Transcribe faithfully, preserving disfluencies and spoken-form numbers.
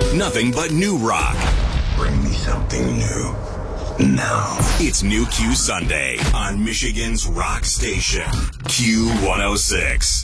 Nothing but new rock. Bring me something new. Now. It's New Q Sunday on Michigan's rock station, Q one oh six.